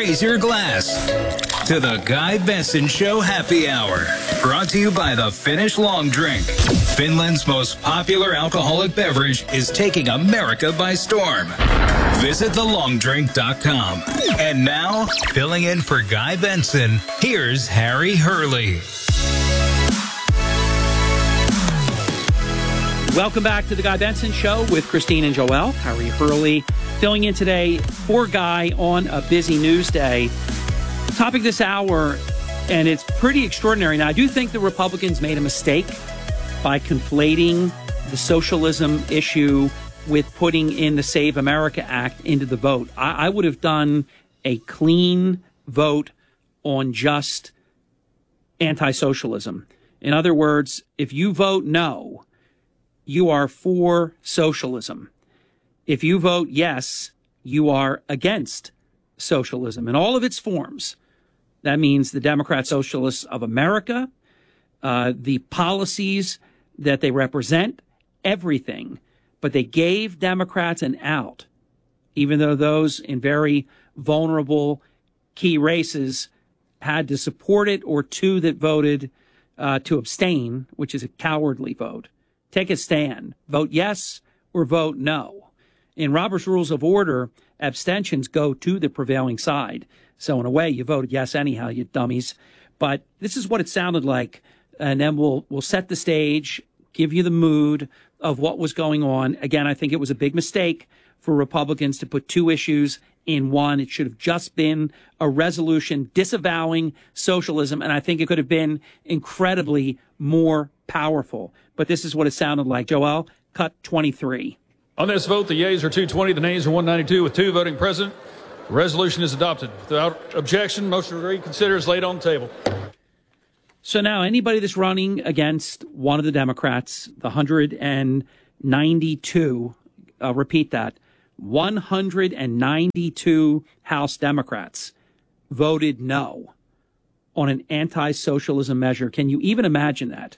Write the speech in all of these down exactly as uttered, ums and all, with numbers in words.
raise your glass to the Guy Benson Show Happy Hour. Brought to you by the Finnish Long Drink. Finland's most popular alcoholic beverage is taking America by storm. Visit the long drink dot com. And now, filling in for Guy Benson, here's Harry Hurley. Welcome back to the Guy Benson Show with Christine and Joel. Harry Hurley filling in today for Guy on a busy news day. Topic this hour, and it's pretty extraordinary. Now, I do think the Republicans made a mistake by conflating the socialism issue with putting in the Save America Act into the vote. I, I would have done a clean vote on just anti-socialism. In other words, if you vote no, you are for socialism. If you vote yes, you are against socialism in all of its forms. That means the Democrat Socialists of America, uh, the policies that they represent, everything. But they gave Democrats an out, even though those in very vulnerable key races had to support it, or two that voted uh, to abstain, which is a cowardly vote. Take a stand. Vote yes or vote no. In Robert's Rules of Order, abstentions go to the prevailing side. So in a way, you voted yes anyhow, you dummies. But this is what it sounded like. And then we'll we'll set the stage, give you the mood of what was going on. Again, I think it was a big mistake for Republicans to put two issues in one. It should have just been a resolution disavowing socialism. And I think it could have been incredibly more powerful. But this is what it sounded like. Joel, cut twenty-three. On this vote, the yeas are two twenty, the nays are one ninety-two, with two voting present. The resolution is adopted. Without objection, motion to reconsider is laid on the table. So now anybody that's running against one of the Democrats, the one hundred ninety-two, uh, repeat that, one hundred ninety-two House Democrats voted no on an anti-socialism measure. Can you even imagine that?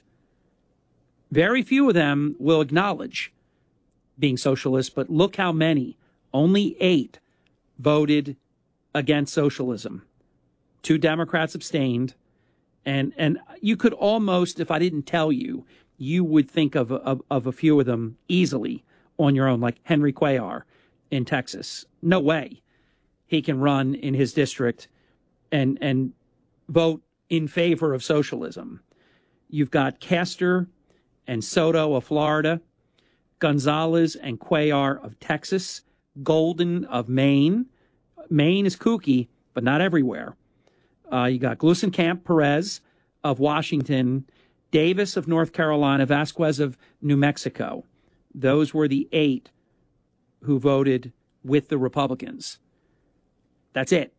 Very few of them will acknowledge being socialists, but look how many, only eight, voted against socialism. Two Democrats abstained. And and you could almost, if I didn't tell you, you would think of, of, of a few of them easily on your own, like Henry Cuellar in Texas. No way he can run in his district and and vote in favor of socialism. You've got Castor and Soto of Florida, Gonzalez and Cuellar of Texas, Golden of Maine. Maine is kooky, but not everywhere. Uh, you got Glusenkamp Perez of Washington, Davis of North Carolina, Vasquez of New Mexico. Those were the eight who voted with the Republicans. That's it.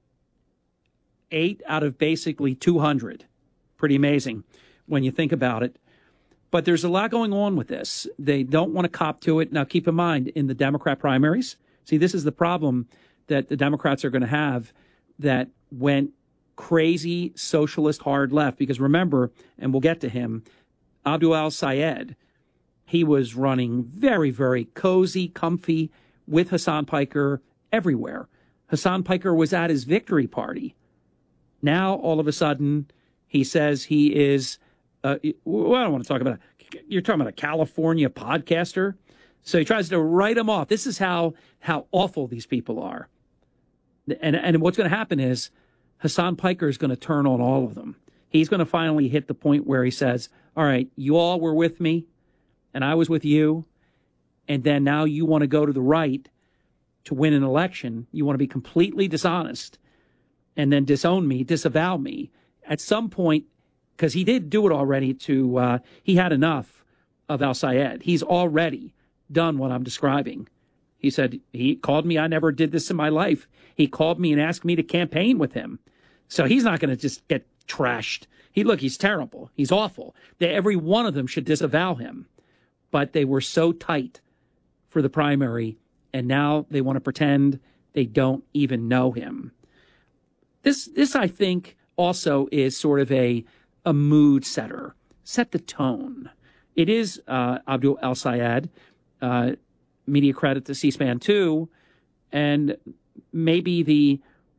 Eight out of basically two hundred. Pretty amazing when you think about it. But there's a lot going on with this. They don't want to cop to it. Now, keep in mind, in the Democrat primaries, see, this is the problem that the Democrats are going to have, that went crazy socialist hard left. Because remember, and we'll get to him, Abdul al-Sayed, he was running very, very cozy, comfy with Hassan Piker everywhere. Hassan Piker was at his victory party. Now, all of a sudden, he says he is, uh, well, I don't want to talk about it. You're talking about a California podcaster. So he tries to write him off. This is how, how awful these people are. And, and what's going to happen is Hassan Piker is going to turn on all of them. He's going to finally hit the point where he says, all right, you all were with me and I was with you. And then now you want to go to the right to win an election. You want to be completely dishonest and then disown me, disavow me. At some point, because he did do it already to, uh, he had enough of al-Sayed. He's already done what I'm describing. He said, he called me. I never did this in my life. He called me and asked me to campaign with him. So he's not going to just get trashed. He look, he's terrible. He's awful. They, every one of them should disavow him. But they were so tight for the primary, and now they want to pretend they don't even know him. This, this I think, also is sort of a, a mood setter. Set the tone. It is uh, Abdul al-Sayed. Uh, media credit to C-SPAN two, and maybe the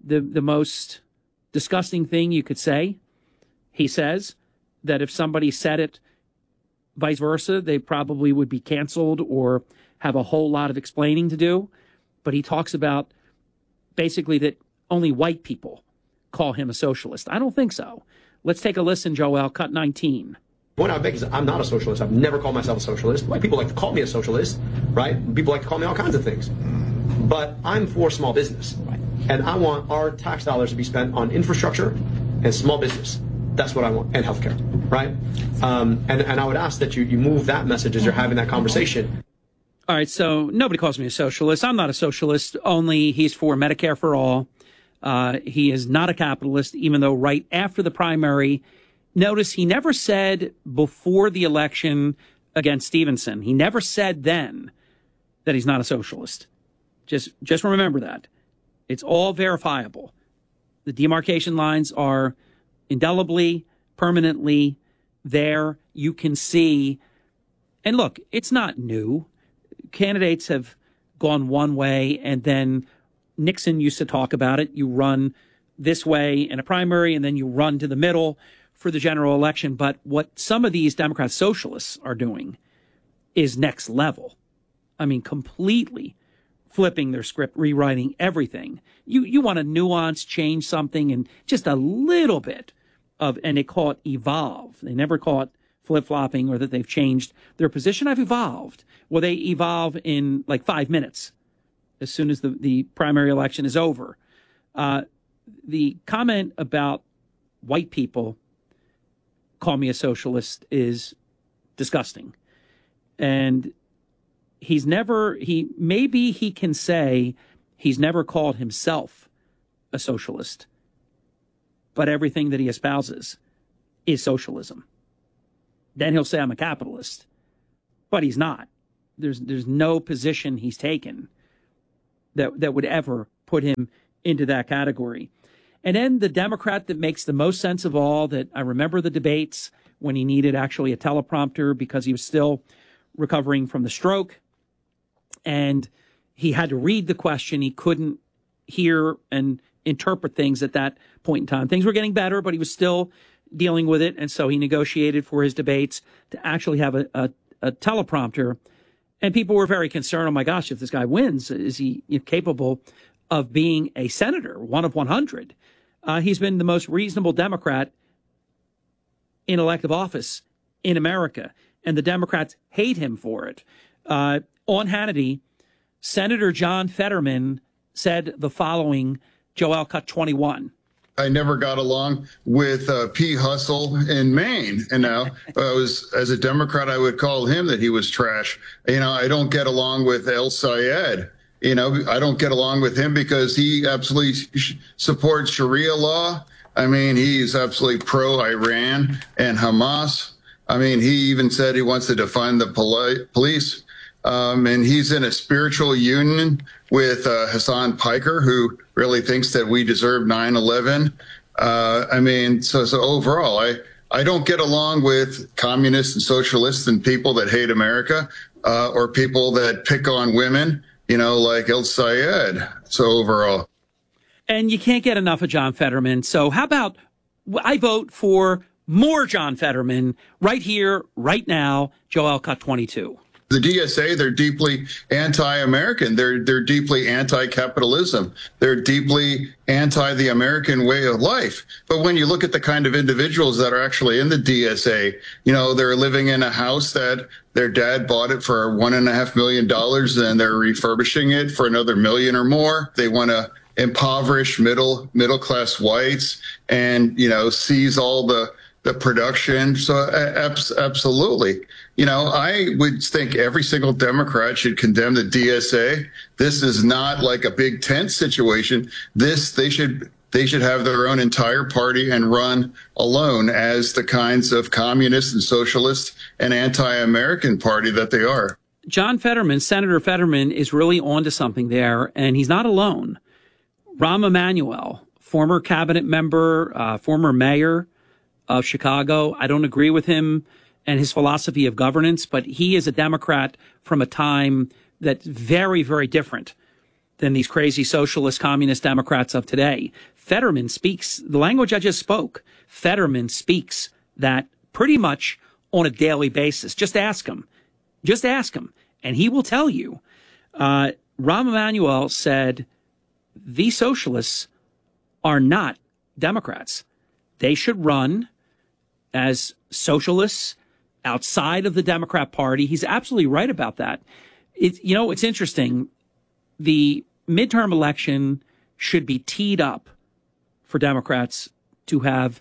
the, the most disgusting thing you could say. He says that if somebody said it vice versa, they probably would be canceled or have a whole lot of explaining to do. But he talks about basically that only white people call him a socialist. I don't think so. Let's take a listen, Joel, cut nineteen. The point I make is I'm not a socialist. I've never called myself a socialist. White people like to call me a socialist, right? People like to call me all kinds of things. But I'm for small business. And I want our tax dollars to be spent on infrastructure and small business. That's what I want. And healthcare, right? Um, and, and I would ask that you, you move that message as you're having that conversation. All right, so nobody calls me a socialist. I'm not a socialist, only he's for Medicare for all. Uh, he is not a capitalist, even though right after the primary, notice he never said before the election against Stevenson, he never said then that he's not a socialist. Just, just remember that. It's all verifiable. The demarcation lines are indelibly, permanently there. You can see, and look, it's not new. Candidates have gone one way, and then Nixon used to talk about it. You run this way in a primary, and then you run to the middle for the general election. But what some of these Democrat socialists are doing is next level. I mean, completely flipping their script, rewriting everything. You you want to nuance, change something, and just a little bit of, and they call it evolve. They never call it flip-flopping or that they've changed their position. I've evolved. Well, they evolve in like five minutes as soon as the, the primary election is over. Uh, the comment about white people call me a socialist is disgusting. And he's never, he, maybe he can say he's never called himself a socialist, but everything that he espouses is socialism. Then he'll say I'm a capitalist, but he's not. There's, there's no position he's taken that, that would ever put him into that category. And then the Democrat that makes the most sense of all, that I remember the debates when he needed actually a teleprompter because he was still recovering from the stroke. And he had to read the question. He couldn't hear and interpret things at that point in time. Things were getting better, but he was still dealing with it. And so he negotiated for his debates to actually have a, a, a teleprompter. And people were very concerned. Oh, my gosh, if this guy wins, is he capable of being a senator, one of one hundred? Uh, he's been the most reasonable Democrat in elective office in America, and the Democrats hate him for it. Uh, on Hannity, Senator John Fetterman said the following, Joel, cut twenty-one. I never got along with uh, P. Hustle in Maine. And now, I was, as a Democrat, I would call him that he was trash. You know, I don't get along with El Sayed. You know, I don't get along with him because he absolutely sh- supports Sharia law. I mean, he's absolutely pro-Iran and Hamas. I mean, he even said he wants to defund the poli- police. Um, and he's in a spiritual union with uh, Hassan Piker, who really thinks that we deserve nine eleven. Uh, I mean, so, so overall, I, I don't get along with communists and socialists and people that hate America uh, or people that pick on women, you know, like El Sayed. So overall. And you can't get enough of John Fetterman. So how about I vote for more John Fetterman right here, right now, Joel, cut twenty-two. The D S A, they're deeply anti-American. They're they're deeply anti-capitalism. They're deeply anti the American way of life. But when you look at the kind of individuals that are actually in the D S A, you know, they're living in a house that their dad bought it for one and a half million dollars, and they're refurbishing it for another million or more. They want to impoverish middle middle class whites and, you know, seize all the the production. So uh, absolutely. You know, I would think every single Democrat should condemn the D S A. This is not like a big tent situation. This, they should, they should have their own entire party and run alone as the kinds of communist and socialist and anti-American party that they are. John Fetterman, Senator Fetterman, is really onto something there, and he's not alone. Rahm Emanuel, former cabinet member, uh, former mayor of Chicago. I don't agree with him and his philosophy of governance, but he is a Democrat from a time that's very, very different than these crazy socialist, communist Democrats of today. Fetterman speaks the language I just spoke. Fetterman speaks that pretty much on a daily basis. Just ask him. Just ask him. And he will tell you. Uh, Rahm Emanuel said these socialists are not Democrats. They should run as socialists outside of the Democrat Party. He's absolutely right about that. It, you know, it's interesting. The midterm election should be teed up for Democrats to have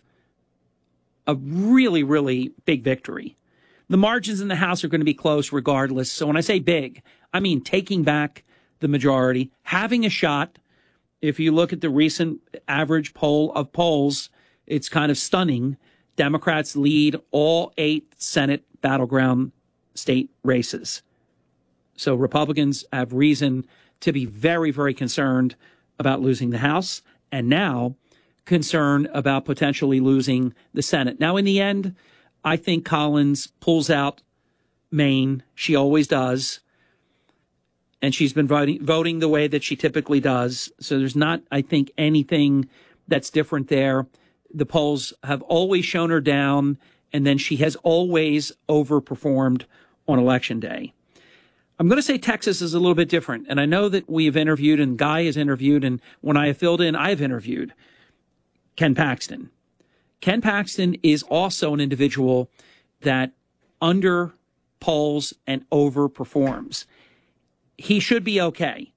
a really, really big victory. The margins in the House are going to be close regardless. So when I say big, I mean taking back the majority, having a shot. If you look at the recent average poll of polls, it's kind of stunning. Democrats lead all eight Senate battleground state races. So Republicans have reason to be very, very concerned about losing the House, and now concerned about potentially losing the Senate. Now, in the end, I think Collins pulls out Maine. She always does. And she's been voting, voting the way that she typically does. So there's not, I think, anything that's different there. The polls have always shown her down, and then she has always overperformed on Election Day. I'm going to say Texas is a little bit different. And I know that we have interviewed, and Guy has interviewed, and when I have filled in, I've interviewed Ken Paxton. Ken Paxton is also an individual that underpolls and overperforms. He should be okay.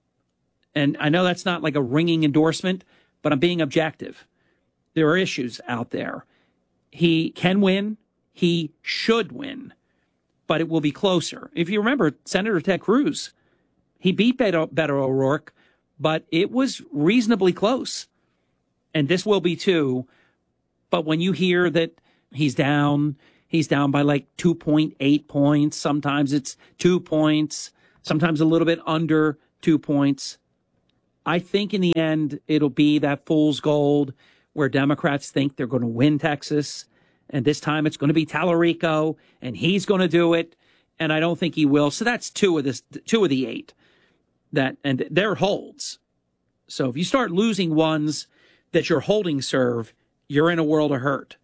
And I know that's not like a ringing endorsement, but I'm being objective. There are issues out there. He can win. He should win. But it will be closer. If you remember, Senator Ted Cruz, he beat Beto, Beto O'Rourke, but it was reasonably close. And this will be too. But when you hear that he's down, he's down by like two point eight points. Sometimes it's two points, sometimes a little bit under two points. I think in the end, it'll be that fool's gold where Democrats think they're going to win Texas. And this time it's going to be Tallarico, and he's going to do it. And I don't think he will. So that's two of this, two of the eight that, and they're holds. So if you start losing ones that you're holding serve, you're in a world of hurt.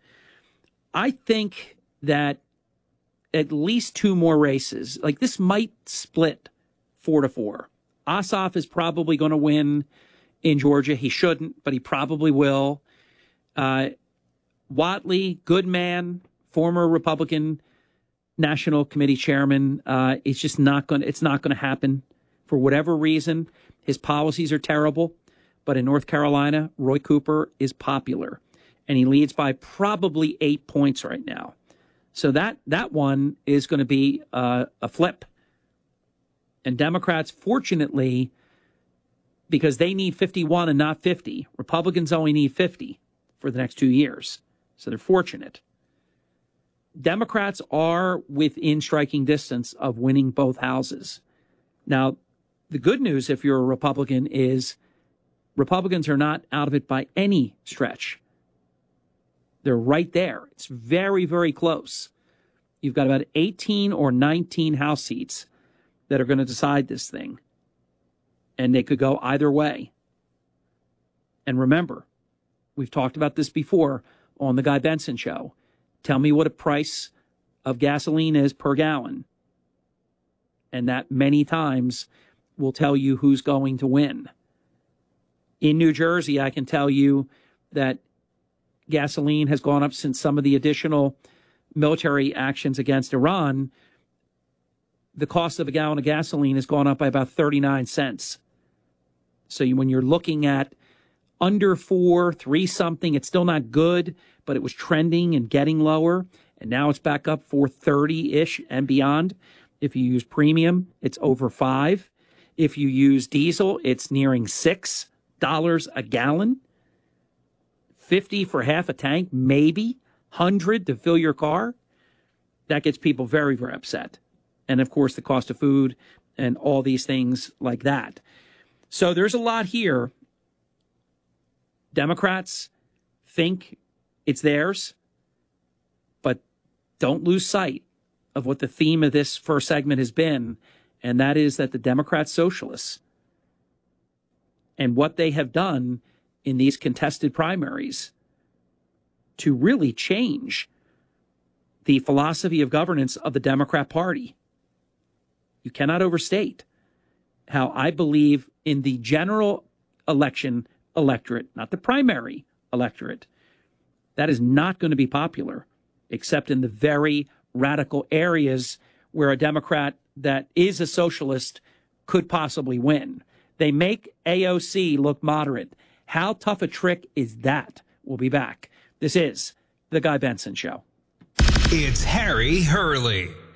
I think that at least two more races, like this might split four to four. Ossoff is probably going to win in Georgia. He shouldn't, but he probably will. Uh, Whatley, good man, former Republican National Committee chairman. Uh, it's just not going. It's not going to happen for whatever reason. His policies are terrible, but in North Carolina, Roy Cooper is popular, and he leads by probably eight points right now. So that that one is going to be uh, a flip. And Democrats, fortunately, because they need fifty-one and not fifty, Republicans only need fifty for the next two years. So they're fortunate. Democrats are within striking distance of winning both houses. Now, the good news, if you're a Republican, is Republicans are not out of it by any stretch. They're right there. It's very, very close. You've got about eighteen or nineteen House seats that are going to decide this thing. And they could go either way. And remember, we've talked about this before on the Guy Benson Show. Tell me what a price of gasoline is per gallon. And that many times will tell you who's going to win. In New Jersey, I can tell you that gasoline has gone up since some of the additional military actions against Iran. The cost of a gallon of gasoline has gone up by about thirty-nine cents. So you, when you're looking at under four, three something, it's still not good, but it was trending and getting lower. And now it's back up four thirty-ish and beyond. If you use premium, it's over five. If you use diesel, it's nearing six dollars a gallon. fifty for half a tank, maybe. one hundred to fill your car. That gets people very, very upset. And of course, the cost of food and all these things like that. So there's a lot here. Democrats think it's theirs, but don't lose sight of what the theme of this first segment has been, and that is that the Democrat socialists and what they have done in these contested primaries to really change the philosophy of governance of the Democrat Party. You cannot overstate how I believe in the general election electorate, not the primary electorate. That is not going to be popular, except in the very radical areas where a Democrat that is a socialist could possibly win. They make A O C look moderate. How tough a trick is that? We'll be back. This is The Guy Benson Show. It's Harry Hurley.